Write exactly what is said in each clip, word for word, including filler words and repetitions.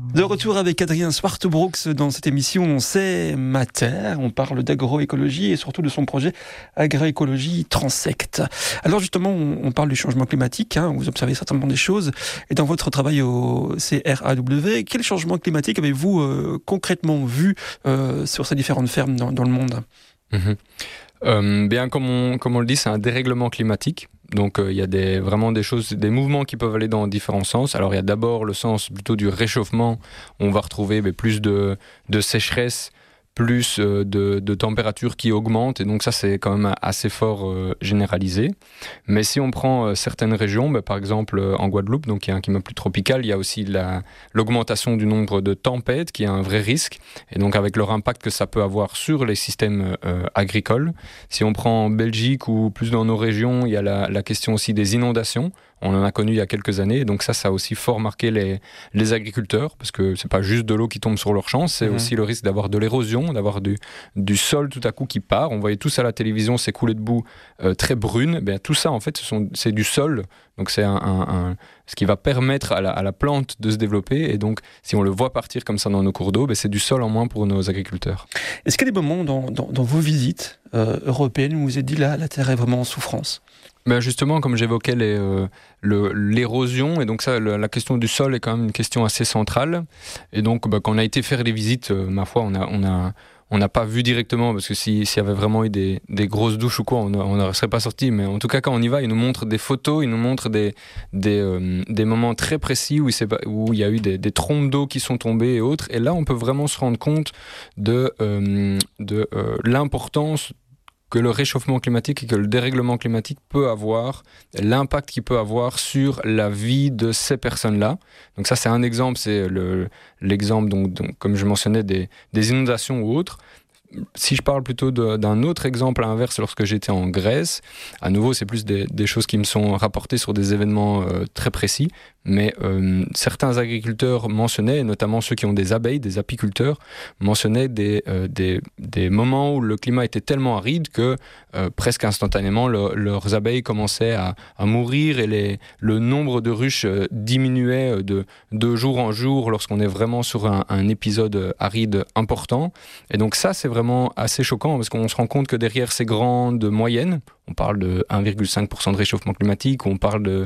De retour avec Adrien Swartbrooks dans cette émission C'est ma terre. On parle d'agroécologie et surtout de son projet Agroécologie Transect. Alors justement, on parle du changement climatique, hein, vous observez certainement des choses. Et dans votre travail au C R A W, quel changement climatique avez-vous euh, concrètement vu euh, sur ces différentes fermes dans, dans le monde ? Mmh. Euh, bien, comme on, comme on le dit, c'est un dérèglement climatique. Donc il euh, y a des, vraiment des choses, des mouvements qui peuvent aller dans différents sens. Alors il y a d'abord le sens plutôt du réchauffement. On va retrouver mais, plus de, de sécheresse, plus euh, de, de température qui augmente. Et donc ça c'est quand même assez fort euh, généralisé. Mais si on prend euh, certaines régions, bah, par exemple euh, en Guadeloupe, donc il y a un climat plus tropical, il y a aussi la, l'augmentation du nombre de tempêtes qui est un vrai risque. Et donc avec leur impact que ça peut avoir sur les systèmes euh, agricoles. Si on prend en Belgique ou plus dans nos régions, il y a la, la question aussi des inondations. On en a connu il y a quelques années, donc ça, ça a aussi fort marqué les, les agriculteurs, parce que c'est pas juste de l'eau qui tombe sur leurs champs, c'est mmh. aussi le risque d'avoir de l'érosion, d'avoir du, du sol tout à coup qui part. On voyait tous à la télévision ces coulées de boue euh, très brunes. Ben, tout ça, en fait, ce sont, c'est du sol, donc c'est un, un, un, ce qui va permettre à la, à la plante de se développer, et donc si on le voit partir comme ça dans nos cours d'eau, ben, c'est du sol en moins pour nos agriculteurs. Est-ce qu'il y a des moments dans, dans, dans vos visites euh, européennes où vous vous êtes dit là, la terre est vraiment en souffrance ? Ben justement, comme j'évoquais les, euh, le, l'érosion, et donc ça, le, la question du sol est quand même une question assez centrale. Et donc, ben, quand on a été faire les visites, euh, ma foi, on a, on a, on n'a pas vu directement, parce que si, s'il y avait vraiment eu des, des grosses douches ou quoi, on ne serait pas sorti. Mais en tout cas, quand on y va, ils nous montrent des photos, ils nous montrent des, des, euh, des moments très précis où, c'est, où il y a eu des, des trompes d'eau qui sont tombées et autres. Et là, on peut vraiment se rendre compte de, euh, de euh, l'importance que le réchauffement climatique et que le dérèglement climatique peut avoir, l'impact qu'il peut avoir sur la vie de ces personnes-là. Donc ça, c'est un exemple, c'est le, l'exemple, donc, donc, comme je mentionnais, des, des inondations ou autres. Si je parle plutôt de, d'un autre exemple à l'inverse, lorsque j'étais en Grèce, à nouveau, c'est plus des, des choses qui me sont rapportées sur des événements euh, très précis, mais euh, certains agriculteurs mentionnaient, notamment ceux qui ont des abeilles, des apiculteurs, mentionnaient des, euh, des, des moments où le climat était tellement aride que euh, presque instantanément, le, leurs abeilles commençaient à, à mourir et les, le nombre de ruches euh, diminuait de, de jour en jour lorsqu'on est vraiment sur un, un épisode aride important. Et donc ça, c'est vraiment assez choquant parce qu'on se rend compte que derrière ces grandes moyennes, on parle de un virgule cinq pour cent de réchauffement climatique, on parle de,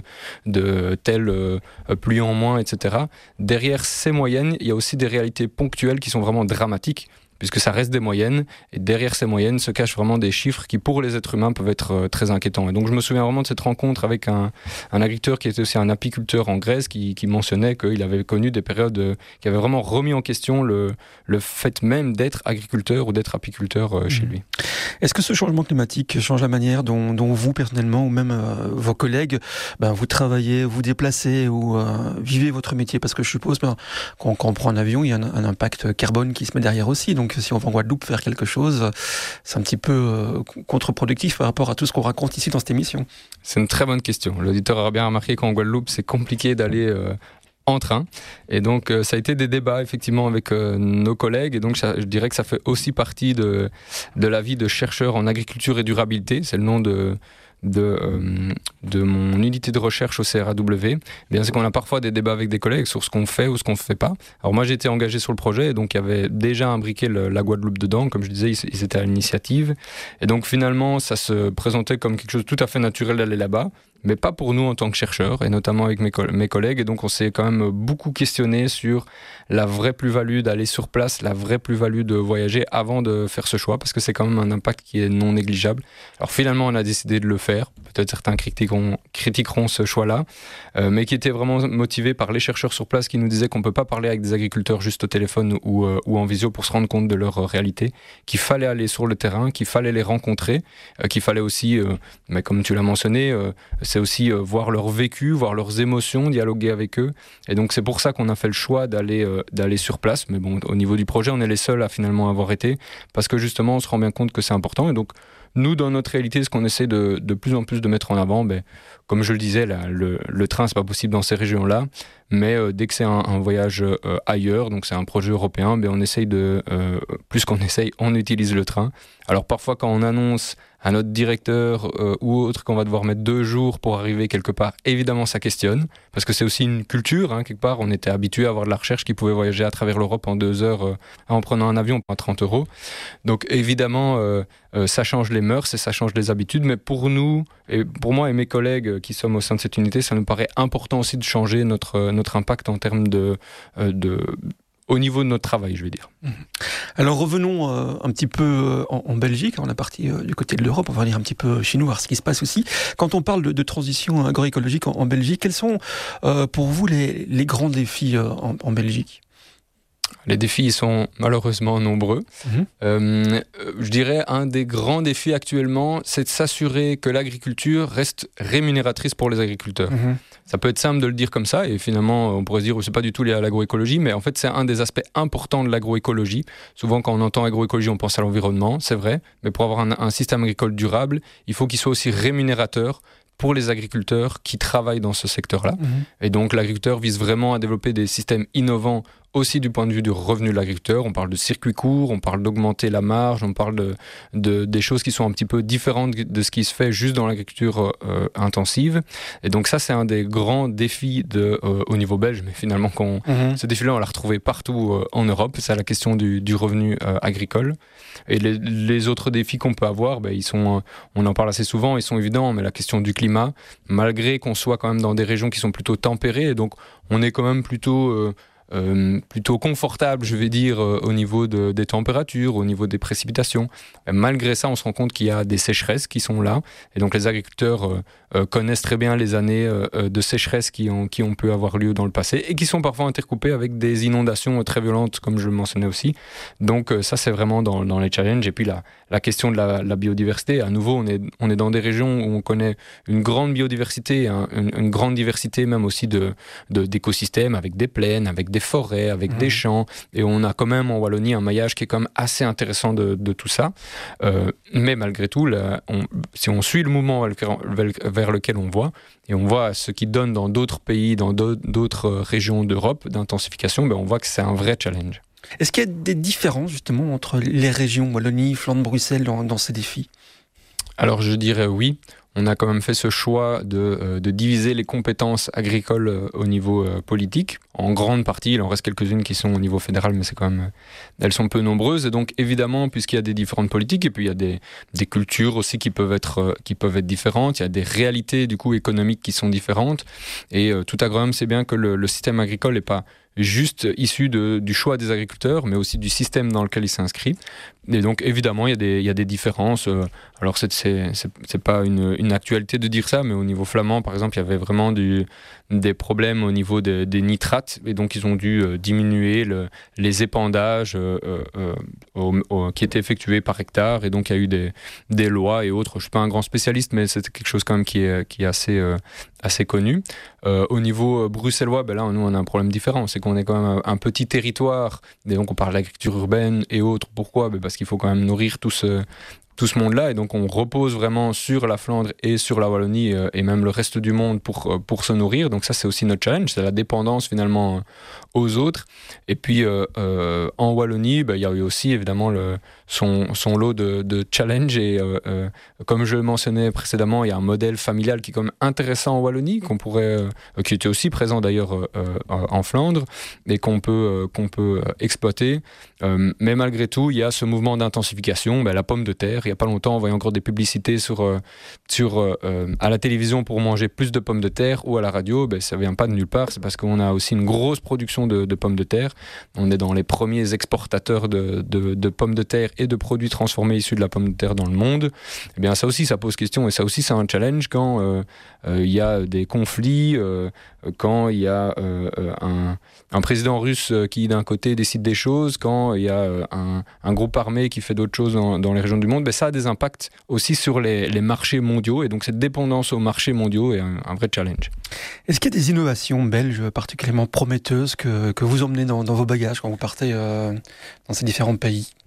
de telle euh, pluie en moins, et cetera. Derrière ces moyennes, il y a aussi des réalités ponctuelles qui sont vraiment dramatiques, puisque ça reste des moyennes, et derrière ces moyennes se cachent vraiment des chiffres qui, pour les êtres humains, peuvent être euh, très inquiétants. Et donc je me souviens vraiment de cette rencontre avec un, un agriculteur qui était aussi un apiculteur en Grèce, qui, qui mentionnait qu'il avait connu des périodes euh, qui avaient vraiment remis en question le, le fait même d'être agriculteur ou d'être apiculteur euh, chez mmh. lui. Est-ce que ce changement climatique change la manière dont, dont vous, personnellement, ou même euh, vos collègues, ben, vous travaillez, vous déplacez ou euh, vivez votre métier ? Parce que je suppose, ben, quand, quand on prend un avion, il y a un, un impact carbone qui se met derrière aussi. Donc si on va en Guadeloupe faire quelque chose, c'est un petit peu euh, contre-productif par rapport à tout ce qu'on raconte ici dans cette émission. C'est une très bonne question. L'auditeur aura bien remarqué qu'en Guadeloupe, c'est compliqué d'aller euh, en train. Et donc, euh, ça a été des débats, effectivement, avec euh, nos collègues. Et donc, ça, je dirais que ça fait aussi partie de, de la vie de chercheur en agriculture et durabilité. C'est le nom de... De, euh, de mon unité de recherche au C R A W, bien c'est qu'on a parfois des débats avec des collègues sur ce qu'on fait ou ce qu'on ne fait pas. Alors moi j'ai été engagé sur le projet, et donc il y avait déjà imbriqué le, la Guadeloupe dedans, comme je disais, ils, ils étaient à l'initiative, et donc finalement ça se présentait comme quelque chose de tout à fait naturel d'aller là-bas, mais pas pour nous en tant que chercheurs, et notamment avec mes, co- mes collègues, et donc on s'est quand même beaucoup questionné sur la vraie plus-value d'aller sur place, la vraie plus-value de voyager avant de faire ce choix, parce que c'est quand même un impact qui est non négligeable. Alors finalement on a décidé de le faire. Peut-être certains critiqueront, critiqueront ce choix-là, euh, mais qui était vraiment motivé par les chercheurs sur place qui nous disaient qu'on ne peut pas parler avec des agriculteurs juste au téléphone ou, euh, ou en visio pour se rendre compte de leur réalité, qu'il fallait aller sur le terrain, qu'il fallait les rencontrer, euh, qu'il fallait aussi, euh, mais comme tu l'as mentionné, euh, c'est aussi euh, voir leur vécu, voir leurs émotions, dialoguer avec eux. Et donc c'est pour ça qu'on a fait le choix d'aller, euh, d'aller sur place. Mais bon, au niveau du projet, on est les seuls à finalement avoir été, parce que justement, on se rend bien compte que c'est important. Et donc, Nous, dans notre réalité, ce qu'on essaie de, de plus en plus de mettre en avant, ben, comme je le disais, là, le, le train, c'est pas possible dans ces régions-là, mais euh, dès que c'est un, un voyage euh, ailleurs, donc c'est un projet européen, ben, on essaye de, euh, plus qu'on essaye, on utilise le train. Alors parfois, quand on annonce à notre directeur euh, ou autre qu'on va devoir mettre deux jours pour arriver quelque part, évidemment ça questionne, parce que c'est aussi une culture, hein, quelque part, on était habitué à avoir de la recherche qui pouvait voyager à travers l'Europe en deux heures euh, en prenant un avion à trente euros. Donc évidemment, euh, euh, ça change les mœurs et ça change les habitudes, mais pour nous, et pour moi et mes collègues qui sommes au sein de cette unité, ça nous paraît important aussi de changer notre, notre impact en termes de... Euh, de au niveau de notre travail, je vais dire. Alors revenons euh, un petit peu euh, en, en Belgique. On est parti euh, du côté de l'Europe, on va venir un petit peu chez nous, voir ce qui se passe aussi. Quand on parle de, de transition agroécologique en, en Belgique, quels sont euh, pour vous les, les grands défis euh, en, en Belgique ? Les défis sont malheureusement nombreux. Mmh. Euh, je dirais un des grands défis actuellement, c'est de s'assurer que l'agriculture reste rémunératrice pour les agriculteurs. Mmh. Ça peut être simple de le dire comme ça, et finalement on pourrait se dire que c'est pas du tout lié à l'agroécologie, mais en fait c'est un des aspects importants de l'agroécologie. Souvent quand on entend agroécologie, on pense à l'environnement, c'est vrai, mais pour avoir un, un système agricole durable, il faut qu'il soit aussi rémunérateur pour les agriculteurs qui travaillent dans ce secteur-là. Mmh. Et donc l'agriculteur vise vraiment à développer des systèmes innovants aussi du point de vue du revenu de l'agriculteur. On parle de circuits courts, on parle d'augmenter la marge, on parle de, de, des choses qui sont un petit peu différentes de ce qui se fait juste dans l'agriculture euh, intensive. Et donc ça, c'est un des grands défis de, euh, au niveau belge, mais finalement, qu'on, mmh. ce défi-là, on l'a retrouvé partout euh, en Europe. C'est la question du, du revenu euh, agricole. Et les, les autres défis qu'on peut avoir, ben, ils sont, on en parle assez souvent, ils sont évidents, mais la question du climat, malgré qu'on soit quand même dans des régions qui sont plutôt tempérées, et donc on est quand même plutôt... Euh, Euh, plutôt confortable, je vais dire, euh, au niveau de, des températures, au niveau des précipitations. Et malgré ça, on se rend compte qu'il y a des sécheresses qui sont là. Et donc les agriculteurs euh, euh, connaissent très bien les années euh, de sécheresse qui ont, qui ont pu avoir lieu dans le passé et qui sont parfois intercoupées avec des inondations très violentes, comme je le mentionnais aussi. Donc euh, ça, c'est vraiment dans, dans les challenges. Et puis la, la question de la, la biodiversité, à nouveau, on est, on est dans des régions où on connaît une grande biodiversité, hein, une, une grande diversité même aussi de, de, d'écosystèmes, avec des plaines, avec des forêts, avec mmh. des champs, et on a quand même en Wallonie un maillage qui est quand même assez intéressant de, de tout ça. Euh, mais malgré tout, là, on, si on suit le mouvement vers, vers lequel on voit, et on voit ce qui donne dans d'autres pays, dans d'autres régions d'Europe d'intensification, ben on voit que c'est un vrai challenge. Est-ce qu'il y a des différences justement entre les régions Wallonie, Flandre, Bruxelles dans, dans ces défis ? Alors je dirais oui. On a quand même fait ce choix de, euh, de diviser les compétences agricoles euh, au niveau euh, politique. En grande partie, il en reste quelques-unes qui sont au niveau fédéral, mais c'est quand même, elles sont peu nombreuses. Et donc, évidemment, puisqu'il y a des différentes politiques, et puis il y a des, des cultures aussi qui peuvent être, euh, qui peuvent être différentes, il y a des réalités du coup économiques qui sont différentes. Et euh, tout agronome sait bien que le, le système agricole n'est pas juste issu de, du choix des agriculteurs, mais aussi du système dans lequel il s'inscrit. Et donc, évidemment, il y a des, il y a des différences. Alors, c'est, c'est, c'est, c'est pas une, une actualité de dire ça, mais au niveau flamand, par exemple, il y avait vraiment du, des problèmes au niveau de, des nitrates, et donc ils ont dû euh, diminuer le, les épandages euh, euh, au, au, qui étaient effectués par hectare, et donc il y a eu des, des lois et autres. Je ne suis pas un grand spécialiste, mais c'est quelque chose quand même qui est, qui est assez, euh, assez connu. Euh, au niveau bruxellois, ben là, nous, on a un problème différent, c'est qu'on est quand même un, un petit territoire, et donc on parle d'agriculture urbaine et autres. Pourquoi ? Ben parce qu'il faut quand même nourrir tout ce... tout ce monde-là, et donc on repose vraiment sur la Flandre et sur la Wallonie euh, et même le reste du monde pour, euh, pour se nourrir. Donc ça, c'est aussi notre challenge, c'est la dépendance finalement euh, aux autres. Et puis euh, euh, en Wallonie, bah, il y a eu aussi évidemment le, son, son lot de, de challenges, et euh, euh, comme je le mentionnais précédemment, il y a un modèle familial qui est quand même intéressant en Wallonie, qu'on pourrait, euh, qui était aussi présent d'ailleurs euh, euh, en Flandre, et qu'on peut, euh, qu'on peut exploiter. Euh, mais malgré tout, il y a ce mouvement d'intensification, bah, la pomme de terre. Il n'y a pas longtemps, on voyait encore des publicités sur, euh, sur, euh, à la télévision pour manger plus de pommes de terre, ou à la radio. Ben, ça ne vient pas de nulle part, c'est parce qu'on a aussi une grosse production de, de pommes de terre. On est dans les premiers exportateurs de, de, de pommes de terre et de produits transformés issus de la pomme de terre dans le monde. Eh bien, ça aussi, ça pose question, et ça aussi, c'est un challenge quand euh, euh, il y a des conflits, euh, quand il y a euh, un, un président russe qui, d'un côté, décide des choses, quand il y a un, un groupe armé qui fait d'autres choses dans, dans les régions du monde. Ben, ça a des impacts aussi sur les, les marchés mondiaux, et donc cette dépendance aux marchés mondiaux est un, un vrai challenge. Est-ce qu'il y a des innovations belges particulièrement prometteuses que, que vous emmenez dans, dans vos bagages quand vous partez euh, dans ces différents pays ?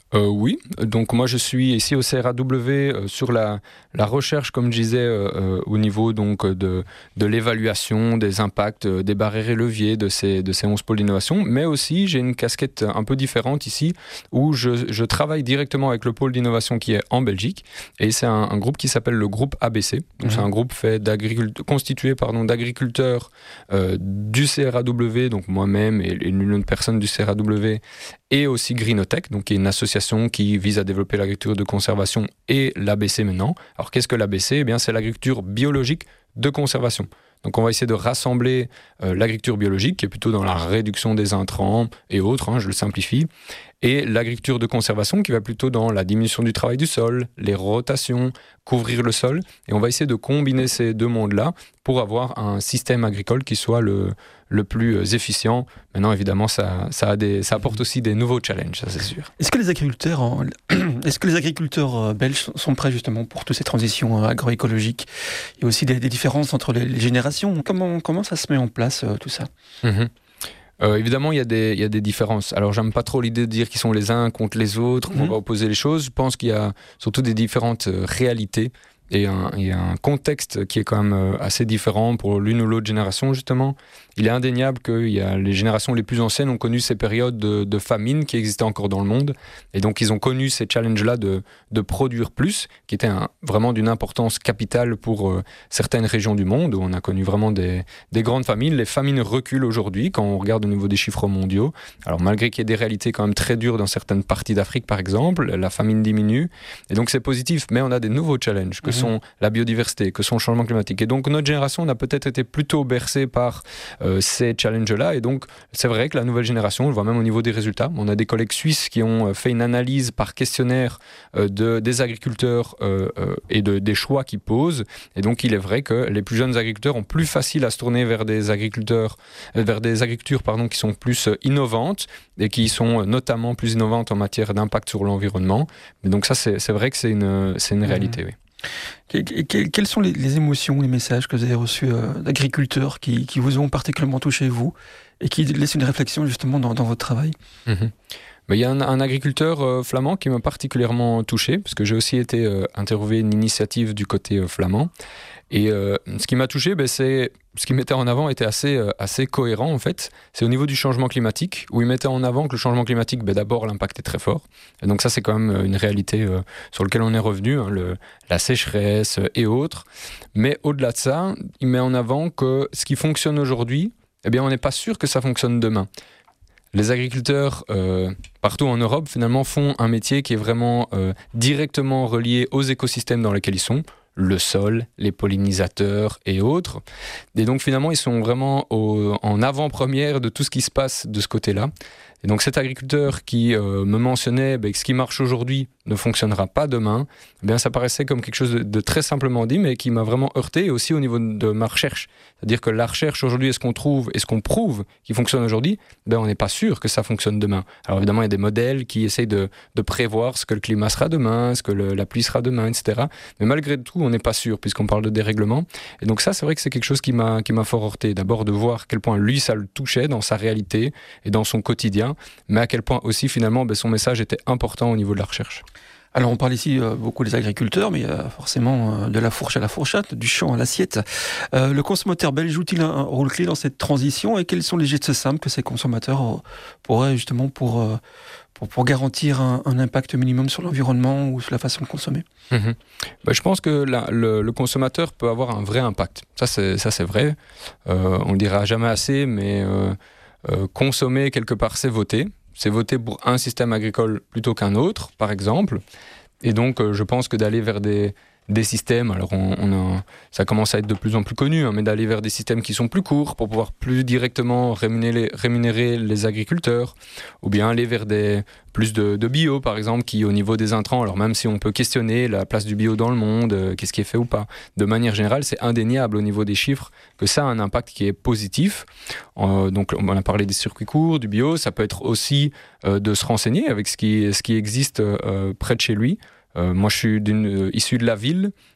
Euh, oui, donc moi je suis ici au C R A W euh, sur la, la recherche, comme je disais, euh, euh, au niveau donc de, de l'évaluation des impacts euh, des barrières et leviers de ces, de ces onze pôles d'innovation, mais aussi j'ai une casquette un peu différente ici où je, je travaille directement avec le pôle d'innovation qui est en Belgique, et c'est un, un groupe qui s'appelle le groupe A B C. Donc mmh. C'est un groupe fait constitué pardon, d'agriculteurs euh, du C R A W, donc moi-même et, et une million de personnes du C R A W, et aussi Greenotech, donc qui est une association qui vise à développer l'agriculture de conservation, et l'A B C maintenant. Alors qu'est-ce que l'A B C ? Eh bien, c'est l'agriculture biologique de conservation. Donc on va essayer de rassembler euh, l'agriculture biologique, qui est plutôt dans la réduction des intrants et autres, hein, je le simplifie, et l'agriculture de conservation qui va plutôt dans la diminution du travail du sol, les rotations, couvrir le sol, et on va essayer de combiner ces deux mondes-là pour avoir un système agricole qui soit le, le plus efficient. Maintenant, évidemment, ça, ça, a des, ça apporte aussi des nouveaux challenges, ça c'est sûr. Est-ce que les agriculteurs, en... Est-ce que les agriculteurs belges sont prêts justement pour toutes ces transitions agroécologiques ? Il y a aussi des, des différences entre les, les générations. Comment, comment ça se met en place, euh, tout ça ? mmh. Euh, évidemment, il y a des, il y a des différences. Alors, j'aime pas trop l'idée de dire qu'ils sont les uns contre les autres, qu'on mmh. va opposer les choses. Je pense qu'il y a surtout des différentes euh, réalités et un, et un contexte qui est quand même euh, assez différent pour l'une ou l'autre génération, justement. Il est indéniable que il y a les générations les plus anciennes ont connu ces périodes de, de famine qui existaient encore dans le monde. Et donc, ils ont connu ces challenges-là de, de produire plus, qui étaient un, vraiment d'une importance capitale pour euh, certaines régions du monde, où on a connu vraiment des, des grandes famines. Les famines reculent aujourd'hui, quand on regarde au niveau des chiffres mondiaux. Alors, malgré qu'il y ait des réalités quand même très dures dans certaines parties d'Afrique, par exemple, la famine diminue. Et donc, c'est positif, mais on a des nouveaux challenges, que mmh. sont la biodiversité, que sont le changement climatique. Et donc, notre génération, on a peut-être été plutôt bercée par euh, ces challenges-là. Et donc, c'est vrai que la nouvelle génération, on le voit même au niveau des résultats. On a des collègues suisses qui ont fait une analyse par questionnaire euh, de, des agriculteurs euh, euh, et de, des choix qu'ils posent. Et donc, il est vrai que les plus jeunes agriculteurs ont plus facile à se tourner vers des agriculteurs, euh, vers des agricultures pardon, qui sont plus euh, innovantes et qui sont euh, notamment plus innovantes en matière d'impact sur l'environnement. Mais donc, ça, c'est, c'est vrai que c'est une, c'est une réalité, mmh. oui. Quelles sont les, les émotions, les messages que vous avez reçus euh, d'agriculteurs qui, qui vous ont particulièrement touché, vous, et qui laissent une réflexion justement dans, dans votre travail ? mmh. Il y a un, un agriculteur euh, flamand qui m'a particulièrement touché, parce que j'ai aussi été euh, interviewé une initiative du côté euh, flamand. Et euh, ce qui m'a touché, ben, c'est ce qu'il mettait en avant était assez, euh, assez cohérent en fait. C'est au niveau du changement climatique, où il mettait en avant que le changement climatique, ben, d'abord l'impact est très fort. Et donc ça c'est quand même une réalité euh, sur laquelle on est revenu, hein, le, la sécheresse et autres. Mais au-delà de ça, il met en avant que ce qui fonctionne aujourd'hui, eh bien on n'est pas sûr que ça fonctionne demain. Les agriculteurs euh, partout en Europe finalement font un métier qui est vraiment euh, directement relié aux écosystèmes dans lesquels ils sont. Le sol, les pollinisateurs et autres. Et donc finalement, ils sont vraiment au, en avant-première de tout ce qui se passe de ce côté-là. Et donc cet agriculteur qui euh, me mentionnait ben, que ce qui marche aujourd'hui ne fonctionnera pas demain, eh bien, ça paraissait comme quelque chose de, de très simplement dit, mais qui m'a vraiment heurté, et aussi au niveau de ma recherche. C'est-à-dire que la recherche aujourd'hui, est-ce qu'on trouve, est-ce qu'on prouve qui fonctionne aujourd'hui, ben, on n'est pas sûr que ça fonctionne demain. Alors évidemment, il y a des modèles qui essayent de, de prévoir ce que le climat sera demain, ce que le, la pluie sera demain, et cetera. Mais malgré tout, on n'est pas sûr, puisqu'on parle de dérèglement. Et donc ça, c'est vrai que c'est quelque chose qui m'a, qui m'a fort heurté. D'abord, de voir à quel point lui, ça le touchait dans sa réalité et dans son quotidien, mais à quel point aussi, finalement, ben, son message était important au niveau de la recherche. Alors on parle ici euh, beaucoup des agriculteurs, mais euh, forcément euh, de la fourche à la fourchette, du champ à l'assiette. Euh, le consommateur belge joue-t-il un, un rôle clé dans cette transition, et quels sont les gestes simples que ces consommateurs euh, pourraient justement pour, euh, pour, pour garantir un, un impact minimum sur l'environnement ou sur la façon de consommer ? Mmh. Ben, je pense que la, le, le consommateur peut avoir un vrai impact. Ça c'est, ça, c'est vrai. Euh, on le dira jamais assez, mais euh, euh, consommer quelque part, c'est voter. C'est voter pour un système agricole plutôt qu'un autre, par exemple. Et donc, euh, je pense que d'aller vers des, des systèmes, alors on, on a, ça commence à être de plus en plus connu, hein, mais d'aller vers des systèmes qui sont plus courts pour pouvoir plus directement rémunérer, rémunérer les agriculteurs, ou bien aller vers des, plus de, de bio, par exemple, qui au niveau des intrants, alors même si on peut questionner la place du bio dans le monde, euh, qu'est-ce qui est fait ou pas, de manière générale, c'est indéniable au niveau des chiffres que ça a un impact qui est positif. Euh, donc on a parlé des circuits courts, du bio, ça peut être aussi euh, de se renseigner avec ce qui, ce qui existe euh, près de chez lui. Euh, moi, je suis d'une, euh, issu de la ville,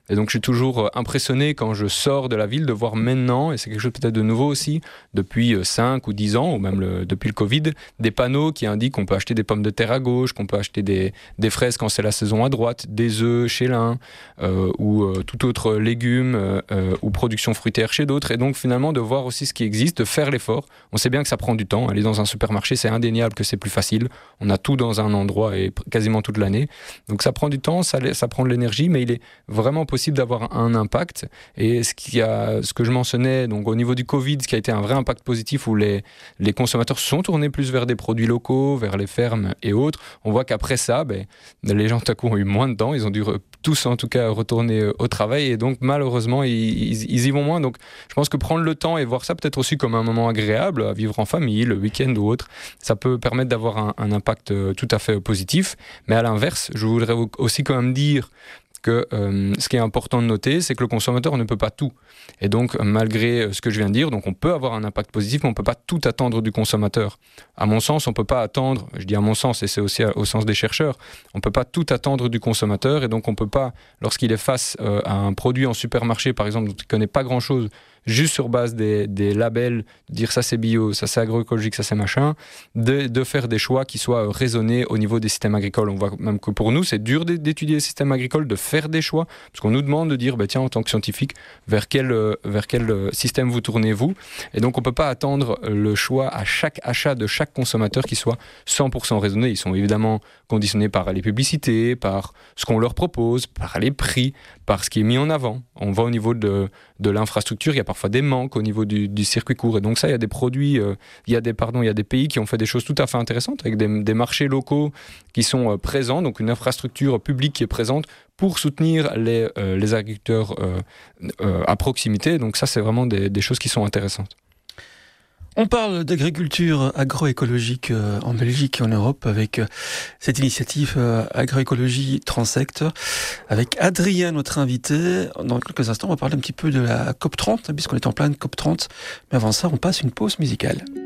Et donc je suis toujours impressionné quand je sors de la ville de voir maintenant, et c'est quelque chose peut-être de nouveau aussi, depuis cinq ou dix ans, ou même le, depuis le Covid, des panneaux qui indiquent qu'on peut acheter des pommes de terre à gauche, qu'on peut acheter des, des fraises quand c'est la saison à droite, des œufs chez l'un, euh, ou euh, tout autre légume, euh, ou production fruitière chez d'autres. Et donc finalement de voir aussi ce qui existe, de faire l'effort. On sait bien que ça prend du temps. Aller dans un supermarché, c'est indéniable que c'est plus facile. On a tout dans un endroit et quasiment toute l'année. Donc ça prend du temps, ça, ça prend de l'énergie, mais il est vraiment possible d'avoir un impact. Et ce, qui a, ce que je mentionnais, donc au niveau du Covid, ce qui a été un vrai impact positif où les, les consommateurs se sont tournés plus vers des produits locaux, vers les fermes et autres, on voit qu'après ça, ben, les gens tout à coup ont eu moins de temps, ils ont dû re, tous en tout cas retourner au travail et donc malheureusement ils, ils, ils y vont moins. Donc je pense que prendre le temps et voir ça peut-être aussi comme un moment agréable à vivre en famille, le week-end ou autre, ça peut permettre d'avoir un, un impact tout à fait positif. Mais à l'inverse, je voudrais aussi quand même dire que euh, ce qui est important de noter, c'est que le consommateur ne peut pas tout. Et donc, malgré ce que je viens de dire, donc on peut avoir un impact positif, mais on ne peut pas tout attendre du consommateur. À mon sens, on ne peut pas attendre, je dis à mon sens, et c'est aussi au sens des chercheurs, on ne peut pas tout attendre du consommateur, et donc on ne peut pas, lorsqu'il est face euh, à un produit en supermarché, par exemple, dont il ne connaît pas grand-chose, juste sur base des, des labels, dire ça c'est bio, ça c'est agroécologique, ça c'est machin, de, de faire des choix qui soient raisonnés au niveau des systèmes agricoles. On voit même que pour nous, c'est dur d'étudier les systèmes agricoles, de faire des choix, parce qu'on nous demande de dire, bah, tiens, en tant que scientifique, vers quel, vers quel système vous tournez-vous. Et donc on ne peut pas attendre le choix à chaque achat de chaque consommateur qui soit cent pour cent raisonné. Ils sont évidemment conditionnés par les publicités, par ce qu'on leur propose, par les prix, par ce qui est mis en avant. On va au niveau de, de l'infrastructure, il y a parfois des manques au niveau du, du circuit court. Et donc ça, il y a des produits, euh, il y a des, pardon, il y a des pays qui ont fait des choses tout à fait intéressantes avec des, des marchés locaux qui sont euh, présents, donc une infrastructure publique qui est présente pour soutenir les, euh, les agriculteurs euh, euh, à proximité. Donc ça, c'est vraiment des, des choses qui sont intéressantes. On parle d'agriculture agroécologique en Belgique et en Europe avec cette initiative agroécologie Transect avec Adrien, notre invité. Dans quelques instants, on va parler un petit peu de la COP trente, puisqu'on est en pleine COP trente. Mais avant ça, on passe une pause musicale.